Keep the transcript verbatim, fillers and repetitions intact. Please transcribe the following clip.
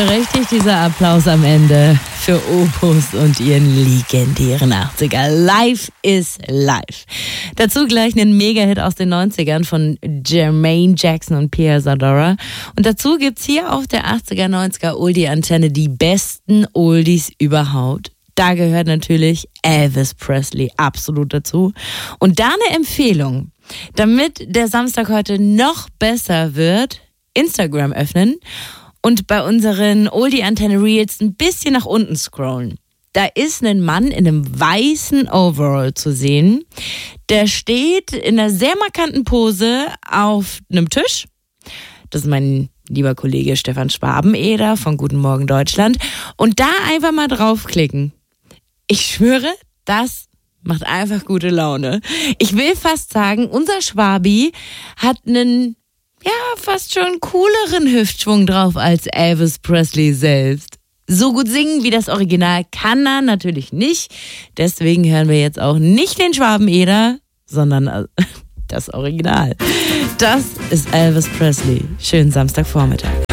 Richtig, dieser Applaus am Ende für Opus und ihren legendären achtziger. Life is Life. Dazu gleich einen Mega-Hit aus den neunzigern von Jermaine Jackson und Pia Zadora. Und dazu gibt's hier auf der achtziger, neunziger Oldie-Antenne die besten Oldies überhaupt. Da gehört natürlich Elvis Presley absolut dazu. Und da eine Empfehlung, damit der Samstag heute noch besser wird, Instagram öffnen und bei unseren Oldie-Antenne-Reels ein bisschen nach unten scrollen. Da ist ein Mann in einem weißen Overall zu sehen. Der steht in einer sehr markanten Pose auf einem Tisch. Das ist mein lieber Kollege Stefan Schwabeneder von Guten Morgen Deutschland. Und da einfach mal draufklicken. Ich schwöre, das macht einfach gute Laune. Ich will fast sagen, unser Schwabi hat einen, ja, fast schon cooleren Hüftschwung drauf als Elvis Presley selbst. So gut singen wie das Original kann er natürlich nicht. Deswegen hören wir jetzt auch nicht den Schwabeneder, sondern das Original. Das ist Elvis Presley. Schönen Samstagvormittag.